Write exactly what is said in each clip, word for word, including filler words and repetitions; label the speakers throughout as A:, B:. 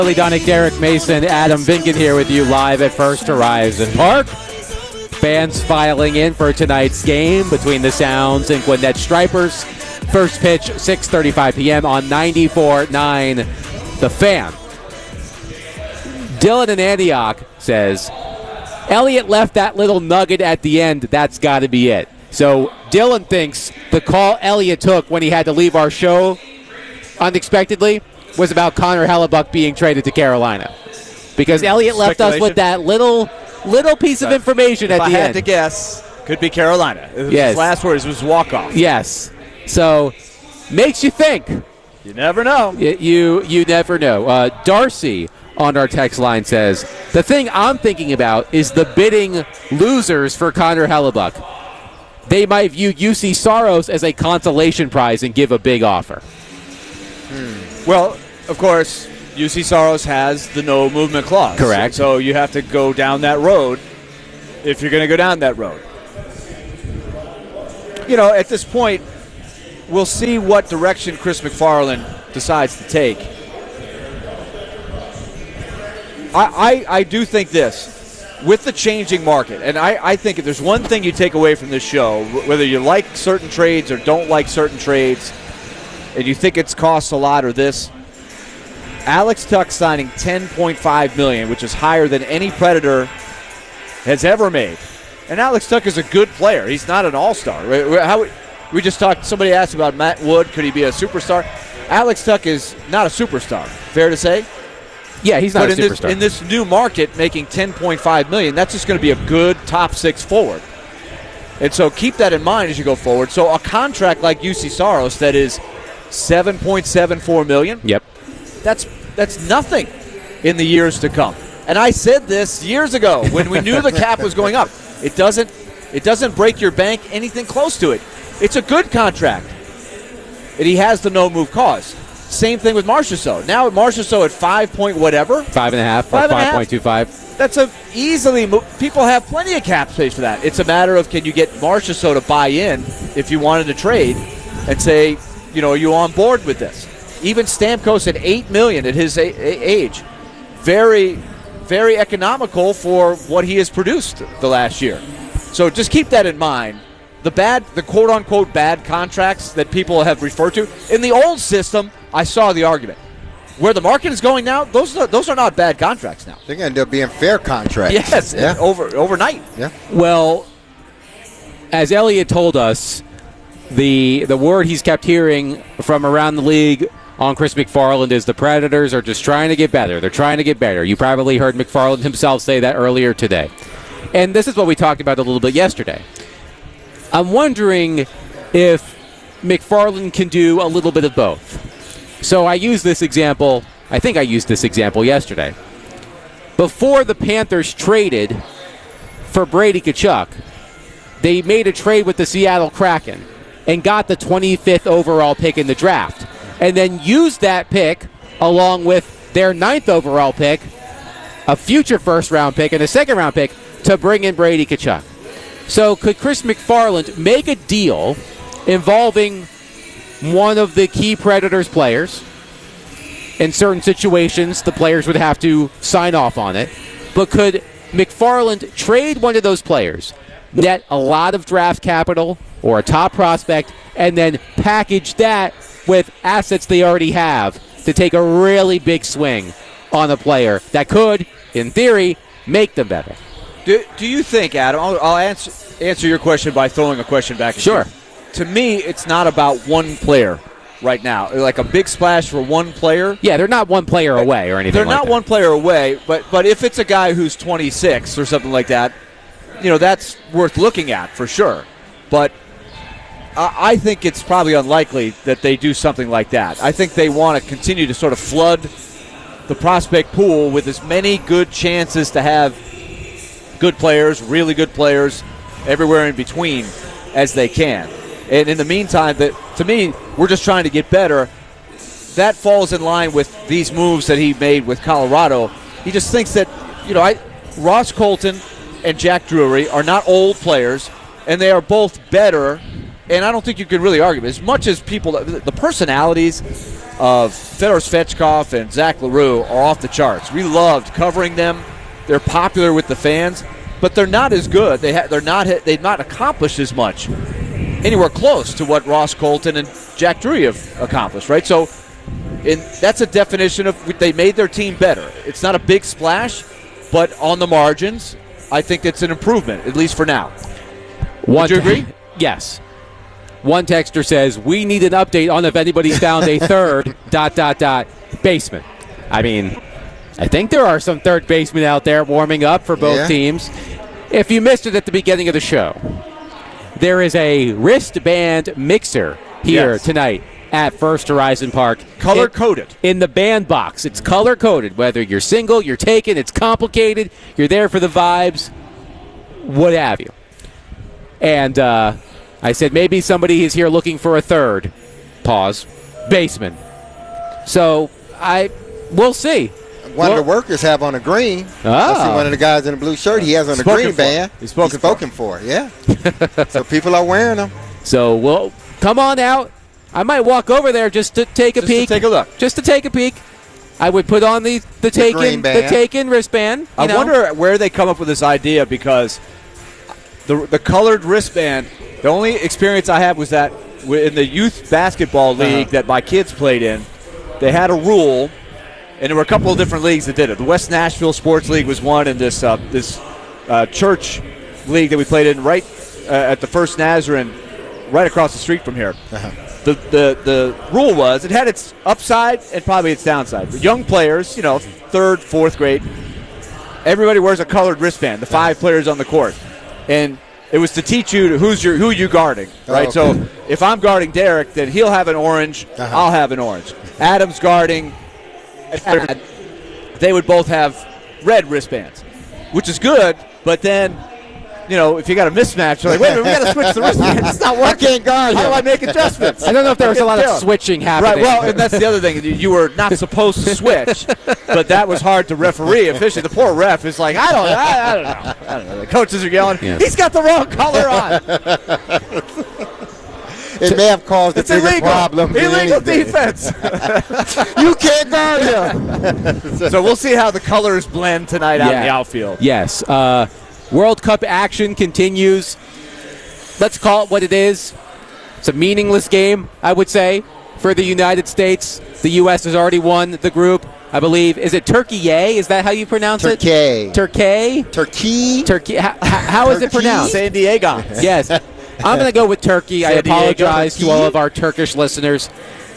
A: Billy Donick, Derek Mason, Adam Vinkin here with you live at First Horizon Park. Fans filing in for tonight's game between the Sounds and Gwinnett Stripers. First pitch, six thirty-five p.m. on ninety-four point nine The Fan. Dylan in Antioch says, Elliott left that little nugget at the end. That's got to be it. So Dylan thinks the call Elliott took when he had to leave our show unexpectedly was about Connor Hellebuck being traded to Carolina. Because Elliott left us with that little little piece of information
B: if
A: at
B: I
A: the
B: had
A: end.
B: to guess, could be Carolina.
A: Yes.
B: His last words was walk-off.
A: Yes. So, makes you think.
B: You never know.
A: You you, you never know. Uh, Darcy on our text line says, the thing I'm thinking about is the bidding losers for Connor Hellebuck. They might view U C Saros as a consolation prize and give a big offer.
B: Hmm. Well, of course, U C Saros has the no movement clause.
A: Correct.
B: So you have to go down that road if you're going to go down that road. You know, at this point, we'll see what direction Chris McFarland decides to take. I, I, I do think this. With the changing market, and I, I think if there's one thing you take away from this show, whether you like certain trades or don't like certain trades, and you think it's cost a lot or this, Alex Tuch signing ten point five million dollars, which is higher than any Predator has ever made. And Alex Tuch is a good player. He's not an all-star. How, we just talked, somebody asked about Matt Wood. Could he be a superstar? Alex Tuch is not a superstar. Fair to say?
A: Yeah, he's not
B: but
A: a
B: in
A: superstar.
B: This, in this new market, making ten point five million dollars, that's just going to be a good top six forward. And so keep that in mind as you go forward. So a contract like U C Saros that is seven point seven four million dollars,
A: yep.
B: that's that's nothing in the years to come. And I said this years ago when we knew the cap was going up. It doesn't it doesn't break your bank anything close to it. It's a good contract. And he has the no-move clause. Same thing with Marchessault. Now Marchessault at five point whatever.
A: Five and a half,
B: five
A: or five point two five.
B: That's a easily mo- people have plenty of cap space for that. It's a matter of can you get Marchessault to buy in if you wanted to trade and say, you know, are you on board with this? Even Stamkos at eight million dollars at his a- a- age. Very, very economical for what he has produced the last year. So just keep that in mind. The bad, the quote-unquote bad contracts that people have referred to, in the old system, I saw the argument. Where the market is going now, those are, those are not bad contracts now.
C: They're going to end up being fair contracts.
B: Yes,
C: yeah.
B: over overnight.
C: Yeah.
A: Well, as Elliott told us, the the word he's kept hearing from around the league on Chris McFarland is the Predators are just trying to get better. They're trying to get better. You probably heard McFarland himself say that earlier today. And this is what we talked about a little bit yesterday. I'm wondering if McFarland can do a little bit of both. So I used this example, I think I used this example yesterday. Before the Panthers traded for Brady Tkachuk, they made a trade with the Seattle Kraken and got the twenty-fifth overall pick in the draft, and then used that pick along with their ninth overall pick, a future first-round pick, and a second-round pick to bring in Brady Tkachuk. So could Chris McFarland make a deal involving one of the key Predators players? In certain situations, the players would have to sign off on it. But could McFarland trade one of those players, net a lot of draft capital or a top prospect, and then package that with assets they already have to take a really big swing on a player that could, in theory, make them better?
B: Do, do you think, Adam, I'll, I'll answer, answer your question by throwing a question back at
A: Sure.
B: you. To me, it's not about one player right now. Like a big splash for one player.
A: Yeah, they're not one player away or anything
B: They're
A: like
B: not
A: that.
B: one player away, but but if it's a guy who's twenty-six or something like that, you know, that's worth looking at for sure. But I, I think it's probably unlikely that they do something like that. I think they want to continue to sort of flood the prospect pool with as many good chances to have good players, really good players, everywhere in between as they can. And in the meantime, that to me, we're just trying to get better. That falls in line with these moves that he made with Colorado. He just thinks that, you know, I, Ross Colton and Jack Drury are not old players, and they are both better. And I don't think you can really argue. As much as people, the personalities of Fedor Svechkov and Zach LaRue are off the charts. We loved covering them. They're popular with the fans, but they're not as good. They ha- they're not they've not accomplished as much anywhere close to what Ross Colton and Jack Drury have accomplished, right? So, and that's a definition of they made their team better. It's not a big splash, but on the margins, I think it's an improvement, at least for now.
A: One
B: Would you agree?
A: Yes. One texter says, we need an update on if anybody's found a third dot, dot, dot baseman. I mean, I think there are some third basemen out there warming up for both
C: yeah.
A: teams. If you missed it at the beginning of the show, there is a wristband mixer here
B: yes.
A: tonight at First Horizon Park.
B: Color-coded.
A: In the bandbox. It's color-coded. Whether you're single, you're taken, it's complicated, you're there for the vibes, what have you. And uh, I said maybe somebody is here looking for a third, pause, baseman. So I, we'll see.
C: One
A: well,
C: of the workers have on a green.
A: Ah.
C: I see one of the guys in the blue shirt. He has on a
B: Spoken
C: green
B: for.
C: band.
B: He's spoken,
C: He's spoken for. for. Yeah. So people are wearing them.
A: So we'll come on out. I might walk over there just to take a
B: Just
A: peek.
B: to take a look.
A: Just to take a peek. I would put on the the,
C: The
A: taken
C: green
A: the
C: band.
A: taken wristband. you
B: I
A: know.
B: wonder where they come up with this idea because the the colored wristband, the only experience I had was that in the youth basketball league
C: Uh-huh.
B: that my kids played in, they had a rule, and there were a couple of different leagues that did it. The West Nashville Sports League was one, and this uh, this uh, church league that we played in right uh, at the First Nazarene, right across the street from here.
C: Uh-huh.
B: The, the the rule was it had its upside and probably its downside. But young players, you know, third, fourth grade, everybody wears a colored wristband. The five players on the court, and it was to teach you to who's your who you guarding, right?
C: Oh, okay.
B: So if I'm guarding Derek, then he'll have an orange.
C: Uh-huh.
B: I'll have an orange. Adam's guarding. They would both have red wristbands, which is good. But then, you know, if you got a mismatch, you're like, wait a minute, we got to switch the wristbands. It's not working.
C: I can't guard
B: How do
C: him.
B: I make adjustments?
A: I don't know if there was a lot of
B: Yeah.
A: switching
B: Right,
A: happening.
B: well, and that's the other thing. You- You were not supposed to switch, but that was hard to referee officially. The poor ref is like, I don't, I, I don't know. I don't know. The coaches are yelling,
A: Yes.
B: he's got the wrong color on.
C: It may have caused a
B: It's
C: bigger
B: illegal.
C: problem than
B: Illegal
C: anything.
B: defense.
C: You can't guard him.
B: So we'll see how the colors blend tonight out in
A: Yeah.
B: the outfield.
A: Yes. Uh, World Cup action continues. Let's call it what it is. It's a meaningless game, I would say, for the United States. The U S has already won the group, I believe. Is it Turkey? Is that how you pronounce
C: Turkey.
A: it? Turkey.
C: Turkey.
A: Turkey. How, how is it
C: Turkey?
A: pronounced?
B: San Diego.
A: Yes. I'm going to go with Turkey. I
B: San Diego,
A: apologize to
C: Turkey?
A: all of our Turkish listeners.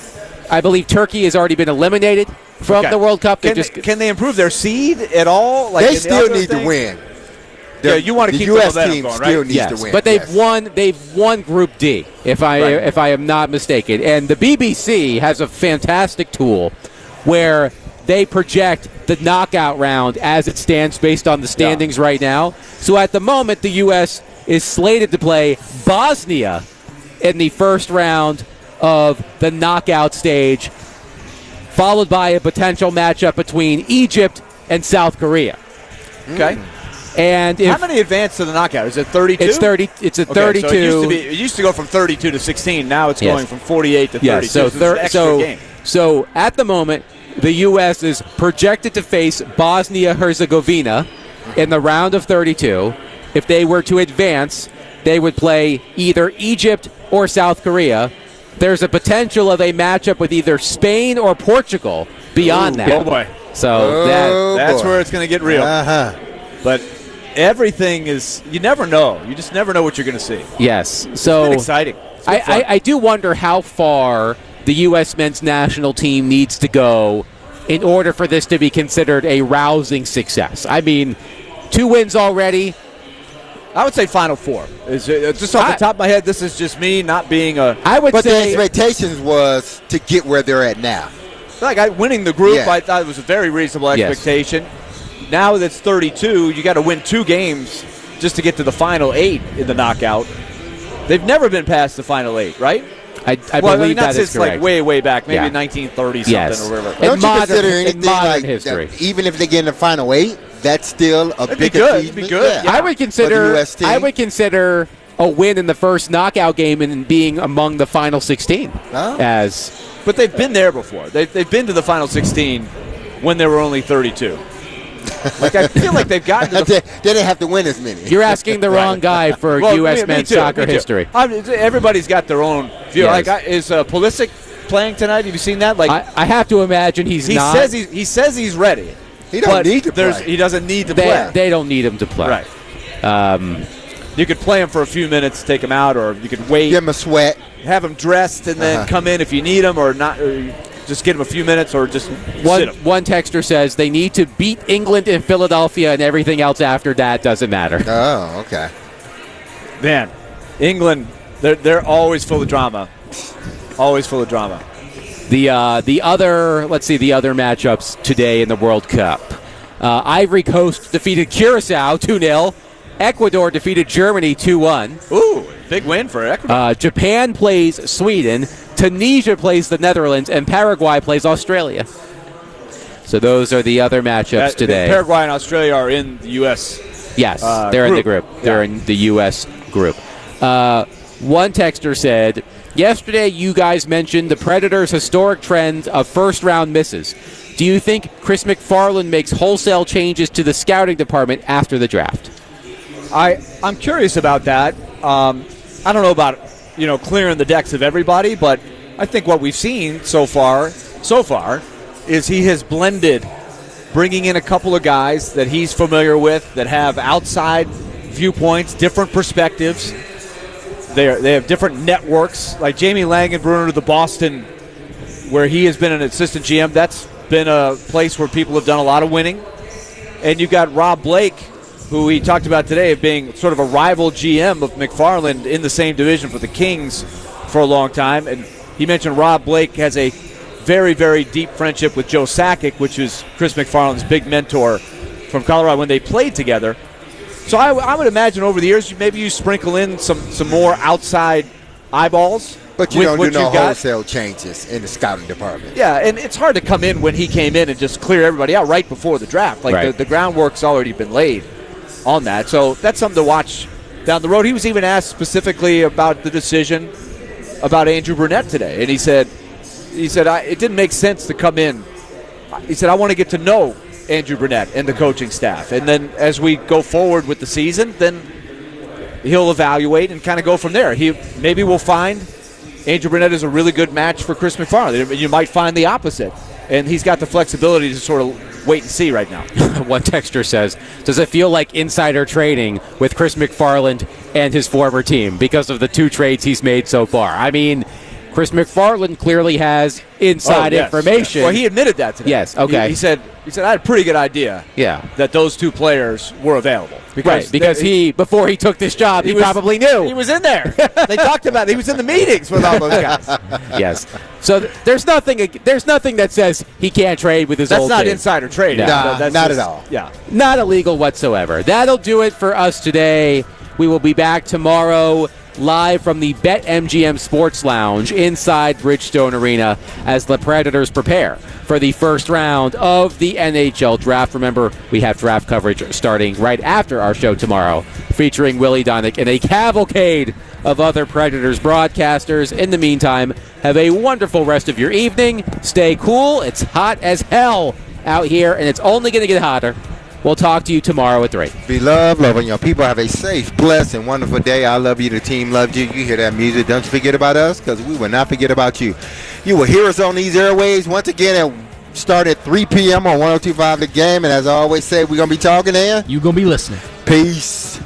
A: I believe Turkey has already been eliminated from
B: Okay.
A: the World Cup. They
B: Can,
A: just
B: they, can they improve their seed at all? Like
C: They
B: in the
C: still
B: other
C: need to
B: things?
C: win.
B: Yeah, you wanna
C: the
B: keep
C: U
B: the
C: S
B: momentum
C: team
B: going,
C: still
B: right?
C: needs
A: yes,
C: to win.
A: but they've
C: yes.
A: won. They've won Group D, if I
B: Right.
A: if I am not mistaken. And the B B C has a fantastic tool where they project the knockout round as it stands based on the standings right now. So at the moment, the U S is slated to play Bosnia in the first round of the knockout stage, followed by a potential matchup between Egypt and South Korea.
B: Okay.
A: And if
B: How many advance to the knockout? Is it thirty-two?
A: it's thirty, it's a
B: Okay,
A: thirty-two.
B: So it, used to be, it used to go from thirty-two to sixteen. Now it's
A: Yes.
B: going from forty-eight to
A: Yeah,
B: thirty-two.
A: so,
B: so,
A: thir-
B: it's an extra
A: so,
B: game.
A: so at the moment, the U S is projected to face Bosnia-Herzegovina in the round of thirty-two. If they were to advance, they would play either Egypt or South Korea. There's a potential of a matchup with either Spain or Portugal beyond
C: Ooh,
A: that.
B: Oh, boy.
A: So
C: Oh,
A: that
B: That's
C: boy.
B: where it's going to get real.
C: Uh-huh.
B: But everything is, you never know. You just never know what you're going to see.
A: yes.
B: It's
A: So
B: been exciting. It's been
A: I,
B: fun.
A: I, I do wonder how far the U S men's national team needs to go in order for this to be considered a rousing success. I mean, two wins already.
B: I would say Final Four. Is uh, just off
A: I-
B: the top of my head, this is just me not being a
A: I would
C: But the
A: say
C: expectations was to get where they're at now.
B: like I winning the group.
C: Yeah.
B: I thought it was a very reasonable
A: Yes.
B: expectation. Now that it's thirty-two, you got to win two games just to get to the final eight in the knockout. They've never been past the final eight, right?
A: I, I
B: well, I
A: believe
B: mean, not
A: that is
B: since like
A: correct.
B: way, way back, maybe
A: Yeah.
B: nineteen thirty something
A: Yes.
B: or whatever.
A: In
C: Don't you
A: modern-
C: consider
A: in
C: anything
A: modern
C: like
A: history.
C: that, even if they get in the final eight, that's still a
B: It'd be
C: big
B: good. It'd
C: achievement?
B: be good.
C: Yeah.
A: I would
C: For the
A: consider.
C: U S team.
A: I would consider a win in the first knockout game and being among the final sixteen.
C: Oh.
A: As
B: But they've been there before. They've, they've been to the final sixteen when there were only thirty-two. Like, I feel like they've gotten to the
C: they, they didn't have to win as many.
A: you're asking the wrong guy for
B: Well,
A: U S
B: me- me
A: men's
B: too,
A: soccer
B: me too.
A: history.
B: I'm, everybody's got their own view.
A: Yes.
B: Like, I, is uh, Pulisic playing tonight? Have you seen that? Like,
A: I, I have to imagine he's
B: he
A: not.
B: says he's, he says he's ready.
C: He don't
B: but
C: need to
B: there's-
C: play.
B: He doesn't need to
A: they,
B: play.
A: they don't need him to play.
B: Right.
A: Um,
B: You could play him for a few minutes, take him out, or you could wait,
C: Give him a sweat.
B: have him dressed, and then
C: Uh-huh.
B: come in if you need him, or not. Or just get him a few minutes, or just
A: one,
B: sit him.
A: one texter says they need to beat England in Philadelphia, and everything else after that doesn't matter.
C: Oh, okay.
B: Man, England, they're, they're always full of drama. Always full of drama.
A: The uh, the other, let's see, the other matchups today in the World Cup. Uh, Ivory Coast defeated Curacao two nil. Ecuador defeated Germany two one.
B: Ooh, big win for Ecuador.
A: Uh, Japan plays Sweden. Tunisia plays the Netherlands. And Paraguay plays Australia. So those are the other matchups
B: Uh,
A: today.
B: Paraguay and Australia are in the U S
A: Yes,
B: uh,
A: they're in the
B: group.
A: group. They're
B: Yeah.
A: in the U S group. Uh, one texter said, yesterday you guys mentioned the Predators' historic trend of first-round misses. Do you think Chris McFarland makes wholesale changes to the scouting department after the draft?
B: I, I'm curious about that. Um, I don't know about, you know, clearing the decks of everybody, but I think what we've seen so far, so far, is he has blended, bringing in a couple of guys that he's familiar with that have outside viewpoints, different perspectives. They are, they have different networks, like Jamie Langenbrunner to the Boston, where he has been an assistant G M. That's been a place where people have done a lot of winning. And you've got Rob Blake, who we talked about today, of being sort of a rival G M of McFarland in the same division for the Kings for a long time. And he mentioned Rob Blake has a very, very deep friendship with Joe Sakic, which is Chris McFarland's big mentor from Colorado when they played together. So I, I would imagine over the years, maybe you sprinkle in some, some more outside eyeballs.
C: But you
B: with
C: don't
B: what
C: do no
B: you've got.
C: wholesale changes in the scouting department.
B: Yeah, and it's hard to come in when he came in and just clear everybody out right before the draft. Like
A: Right.
B: the, the groundwork's already been laid on that. So that's something to watch down the road. He was even asked specifically about the decision about Andrew Burnett today, and he said, he said I, it didn't make sense to come in. He said I want to get to know Andrew Burnett and the coaching staff, and then as we go forward with the season, then he'll evaluate and kind of go from there. He maybe we'll find Andrew Burnett is a really good match for Chris McFarland. You might find the opposite, and he's got the flexibility to sort of wait and see right now.
A: One texter says, does it feel like insider trading with Chris McFarland and his former team because of the two trades he's made so far? I mean, Chris McFarland clearly has inside
B: Oh, yes,
A: information.
B: yes. Well, he admitted that today.
A: Yes, okay.
B: He, he said he said I had a pretty good idea
A: yeah.
B: that those two players were available.
A: Right, because
B: they-
A: he, before he took this job, he,
B: was-
A: probably knew.
B: He was in there. They talked about it. He was in the meetings with all those guys.
A: Yes. So th- there's nothing there's nothing that says he can't trade with his
B: That's
A: old
B: not
A: team.
B: insider trading.
A: No.
C: Nah,
B: That's
C: not
B: just-
C: at all.
B: Yeah.
A: Not illegal whatsoever. That'll do it for us today. We will be back tomorrow live from the BetMGM Sports Lounge inside Bridgestone Arena as the Predators prepare for the first round of the N H L Draft. Remember, we have draft coverage starting right after our show tomorrow, featuring Willie Donick and a cavalcade of other Predators broadcasters. In the meantime, have a wonderful rest of your evening. Stay cool. It's hot as hell out here, and it's only going to get hotter. We'll talk to you tomorrow at three.
C: Be loved, love on your people. Have a safe, blessed, and wonderful day. I love you. The team loves you. You hear that music. Don't forget about us, because we will not forget about you. You will hear us on these airways once again at start at three p.m. on one oh two point five The Game. And as I always say, we're going to be talking there.
D: You gonna be listening.
C: Peace.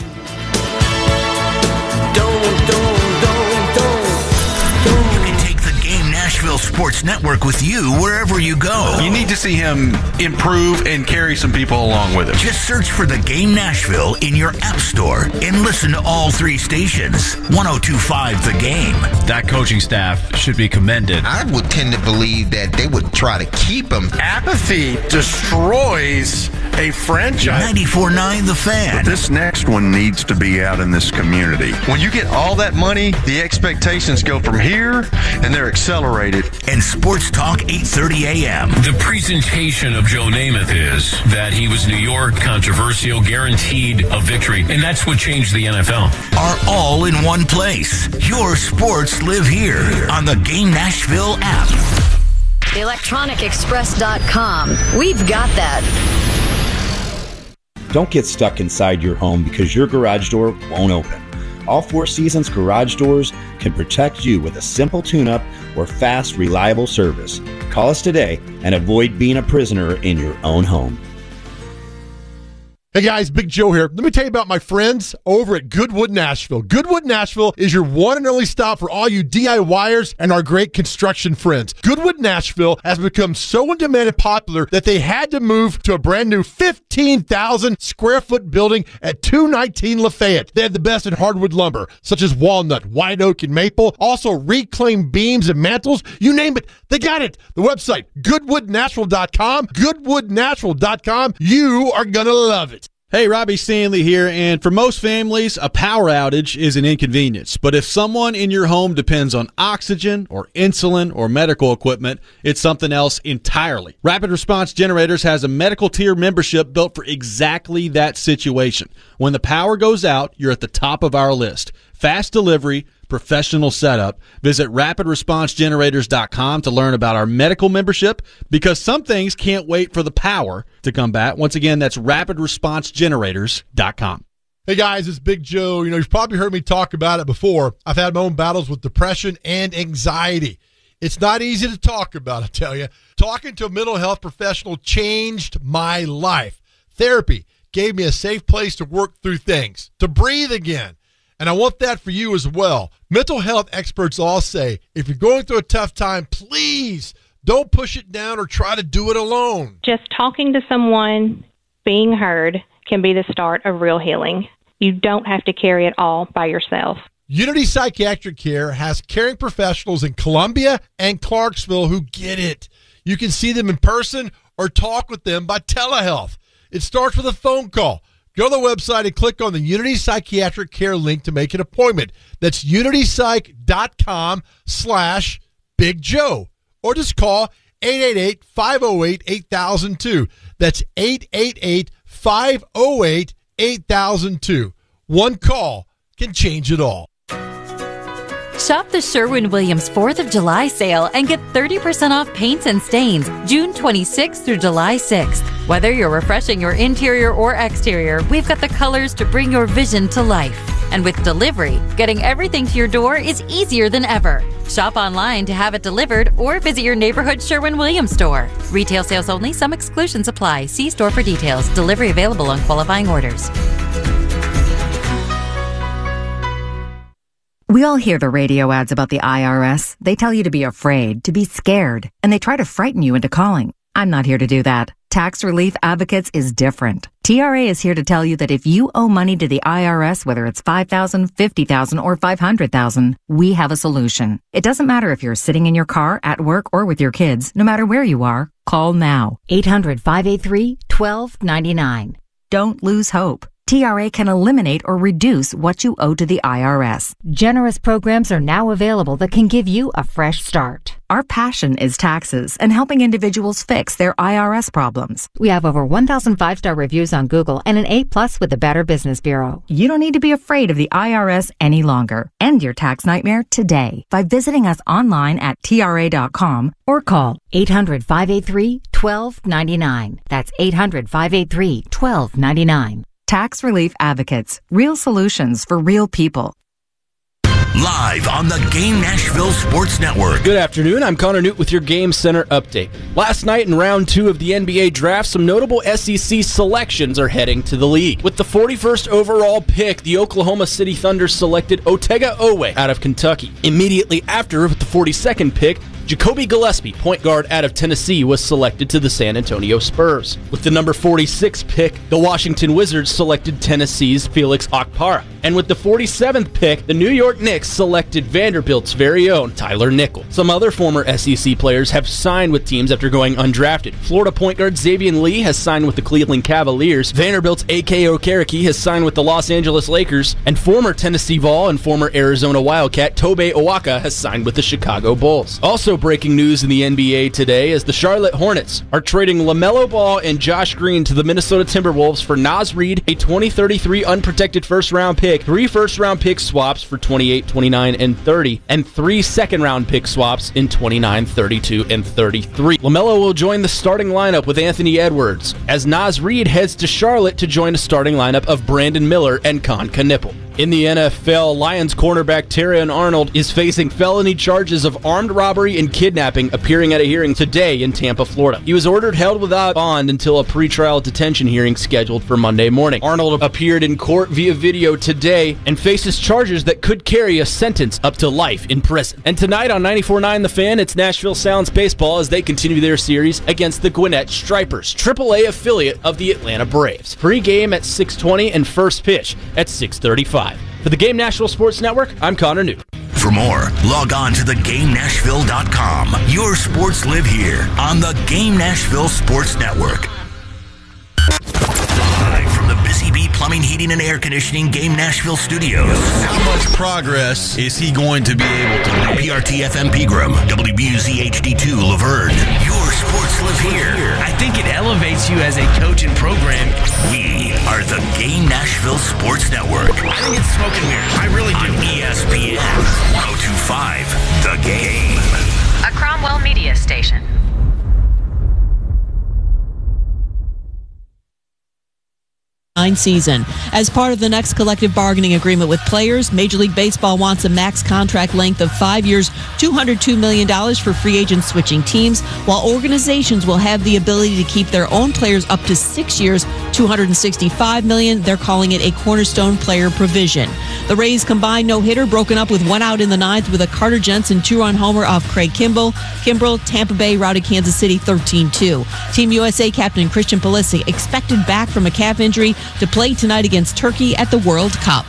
E: Nashville Sports Network with you wherever you go.
F: You need to see him improve and carry some people along with him.
E: Just search for The Game Nashville in your app store and listen to all three stations. one oh two point five The Game.
D: That coaching staff should be commended.
G: I would tend to believe that they would try to keep him.
F: Apathy destroys a franchise.
E: ninety-four point nine The Fan.
G: This next one needs to be out in this community.
H: When you get all that money, the expectations go from here, and they're accelerated.
E: And Sports Talk eight thirty a.m.
I: The presentation of Joe Namath is that he was New York, controversial, guaranteed a victory, and that's what changed the N F L.
E: Are all in one place. Your sports live here on the Game Nashville app.
J: electronic express dot com. We've got that.
K: Don't get stuck inside your home because your garage door won't open. All Four Seasons garage doors can protect you with a simple tune-up or fast, reliable service. Call us today and avoid being a prisoner in your own home.
L: Hey guys, Big Joe here. Let me tell you about my friends over at Goodwood Nashville. Goodwood Nashville is your one and only stop for all you DIYers and our great construction friends. Goodwood Nashville has become so in demand and popular that they had to move to a brand new fifteen thousand square foot building at two nineteen Lafayette. They have the best in hardwood lumber, such as walnut, white oak, and maple. Also reclaimed beams and mantles. You name it, they got it. The website, goodwood nashville dot com. goodwood nashville dot com. You are going to love it.
M: Hey, Robbie Stanley here, and for most families, a power outage is an inconvenience. But if someone in your home depends on oxygen or insulin or medical equipment, it's something else entirely. Rapid Response Generators has a medical tier membership built for exactly that situation. When the power goes out, you're at the top of our list. Fast delivery, professional setup. Visit rapid response generators dot com to learn about our medical membership, because some things can't wait for the power to come back. Once again, that's rapid response generators dot com.
L: Hey guys, it's Big Joe. You know, you've probably heard me talk about it before. I've had my own battles with depression and anxiety. It's not easy to talk about, I tell you. Talking to a mental health professional changed my life. Therapy gave me a safe place to work through things, to breathe again. And I want that for you as well. Mental health experts all say, if you're going through a tough time, please don't push it down or try to do it alone.
N: Just talking to someone, being heard, can be the start of real healing. You don't have to carry it all by yourself.
L: Unity Psychiatric Care has caring professionals in Columbia and Clarksville who get it. You can see them in person or talk with them by telehealth. It starts with a phone call. Go to the website and click on the Unity Psychiatric Care link to make an appointment. That's unitypsych.com slash Big Joe. Or just call eight eight eight, five oh eight, eight thousand two. That's eight eight eight, five oh eight, eight thousand two. One call can change it all.
O: Shop the Sherwin-Williams fourth of July sale and get thirty percent off paints and stains June twenty-sixth through July sixth. Whether you're refreshing your interior or exterior, we've got the colors to bring your vision to life. And with delivery, getting everything to your door is easier than ever. Shop online to have it delivered or visit your neighborhood Sherwin-Williams store. Retail sales only. Some exclusions apply. See store for details. Delivery available on qualifying orders.
P: We all hear the radio ads about the I R S. They tell you to be afraid, to be scared, and they try to frighten you into calling. I'm not here to do that. Tax Relief Advocates is different. T R A is here to tell you that if you owe money to the I R S, whether it's five thousand dollars, fifty thousand dollars, or five hundred thousand dollars, we have a solution. It doesn't matter if you're sitting in your car, at work, or with your kids. No matter where you are, call now.
J: eight hundred, five eight three, one two nine nine.
P: Don't lose hope. T R A can eliminate or reduce what you owe to the I R S.
J: Generous programs are now available that can give you a fresh start.
P: Our passion is taxes and helping individuals fix their I R S problems.
J: We have over one thousand five-star reviews on Google and an A plus with the Better Business Bureau.
P: You don't need to be afraid of the I R S any longer. End your tax nightmare today by visiting us online at T R A dot com or call
J: eight hundred, five eight three, one two nine nine. That's eight hundred, five eight three, one two nine nine.
P: Tax Relief Advocates. Real solutions for real people.
E: Live on the Game Nashville Sports Network.
Q: Good afternoon. I'm Connor Newt with your Game Center update. Last night in round two of the N B A draft, some notable S E C selections are heading to the league. With the forty-first overall pick, the Oklahoma City Thunder selected Otega Oweh out of Kentucky. Immediately after, with the forty-second pick, Jacoby Gillespie, point guard out of Tennessee, was selected to the San Antonio Spurs. With the number forty-six pick, the Washington Wizards selected Tennessee's Felix Okpara. And with the forty-seventh pick, the New York Knicks selected Vanderbilt's very own Tyler Nickel. Some other former S E C players have signed with teams after going undrafted. Florida point guard Xavier Lee has signed with the Cleveland Cavaliers. Vanderbilt's A K Okereke has signed with the Los Angeles Lakers. And former Tennessee Vol and former Arizona Wildcat Tobe Awaka has signed with the Chicago Bulls. Also breaking news in the N B A today is the Charlotte Hornets are trading LaMelo Ball and Josh Green to the Minnesota Timberwolves for Naz Reid, a twenty thirty-three unprotected first-round pick, three first-round pick swaps for twenty-eight, twenty-nine, and thirty, and three second-round pick swaps in twenty-nine, thirty-two, and thirty-three. LaMelo will join the starting lineup with Anthony Edwards, as Naz Reid heads to Charlotte to join a starting lineup of Brandon Miller and Con Knipple. In the N F L, Lions cornerback Terrion Arnold is facing felony charges of armed robbery and kidnapping, appearing at a hearing today in Tampa, Florida. He was ordered held without bond until a pretrial detention hearing scheduled for Monday morning. Arnold appeared in court via video today and faces charges that could carry a sentence up to life in prison. And tonight on ninety-four point nine The Fan, it's Nashville Sounds baseball as they continue their series against the Gwinnett Stripers, triple A affiliate of the Atlanta Braves. Pre-game at six twenty and first pitch at six thirty-five. For the Game Nashville Sports Network, I'm Connor Newton.
E: For more, log on to the game nashville dot com. Your sports live here on the Game Nashville Sports Network. Live from the Busy Bee Plumbing, Heating, and Air Conditioning Game Nashville Studios.
F: How much progress is he going to be able to make?
E: P R T F M Pegram, W B U Z H D two Laverne. Your sports live here.
R: I think it elevates you as a coach and program.
E: We are the Game Nashville Sports Network.
R: I think it's smoke and mirrors. I really do.
E: On E S P N one oh two point five, The Game.
S: A Cromwell Media Station.
T: Season. As part of the next collective bargaining agreement with players, Major League Baseball wants a max contract length of five years, two hundred two million dollars for free agent switching teams, while organizations will have the ability to keep their own players up to six years, two hundred sixty-five million dollars. They're calling it a cornerstone player provision. The Rays' combined no-hitter broken up with one out in the ninth with a Carter Jensen two-run homer off Craig Kimbrell. Kimbrell, Tampa Bay routed Kansas City thirteen two. Team U S A captain Christian Pulisic expected back from a calf injury to play tonight against Turkey at the World Cup.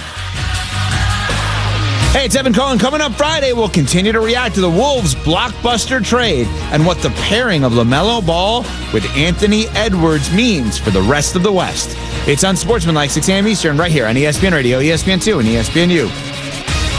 U: Hey, it's Evan Cohen. Coming up Friday, we'll continue to react to the Wolves' blockbuster trade and what the pairing of LaMelo Ball with Anthony Edwards means for the rest of the West. It's Unsportsmanlike, six a.m. Eastern, right here on E S P N Radio, E S P N two, and E S P N U.